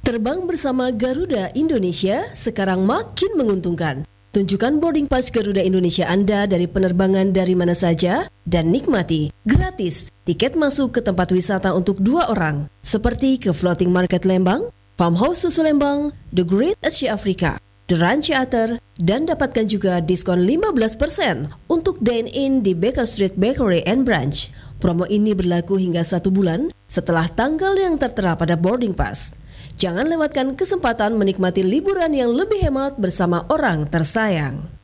Terbang bersama Garuda Indonesia sekarang makin menguntungkan. Tunjukkan boarding pass Garuda Indonesia Anda dari penerbangan dari mana saja dan nikmati gratis tiket masuk ke tempat wisata untuk 2 orang seperti ke Floating Market Lembang, Farmhouse Susu Lembang, The Great Asia Africa, The Ranch Theater, dan dapatkan juga diskon 15% untuk dine-in di Baker Street Bakery and Brunch. Promo ini berlaku hingga 1 bulan setelah tanggal yang tertera pada boarding pass. Jangan lewatkan kesempatan menikmati liburan yang lebih hemat bersama orang tersayang.